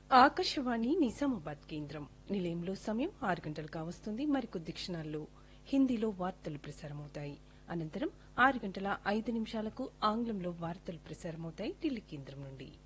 ఆకాశవాణి నిజామాబాద్ కేంద్రం నిలయంలో సమయం 6 గంటలు కావస్తుంది. మరికొద్ది క్షణాల్లో హిందీలో వార్తలు ప్రసారమవుతాయి. అనంతరం 6 గంటల 5 నిమిషాలకు ఆంగ్లంలో వార్తలు ప్రసారమవుతాయి ఢిల్లీ కేంద్రం నుండి.